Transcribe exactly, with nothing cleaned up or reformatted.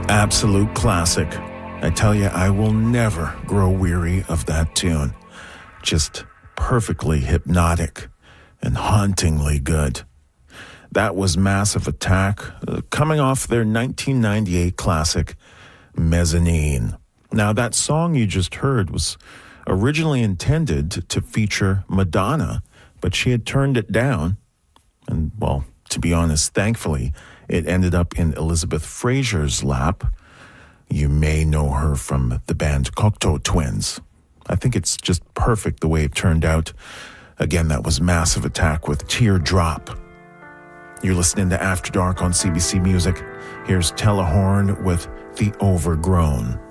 Absolute classic. I tell you, I will never grow weary of that tune. Just perfectly hypnotic and hauntingly good. That was Massive Attack, uh, coming off their nineteen ninety-eight classic, Mezzanine. Now, that song you just heard was originally intended to, to feature Madonna, but she had turned it down. And, well, to be honest, thankfully, it ended up in Elizabeth Fraser's lap. You may know her from the band Cocteau Twins. I think it's just perfect the way it turned out. Again, that was Massive Attack with Teardrop. You're listening to After Dark on C B C Music. Here's Telehorn with The Overgrown.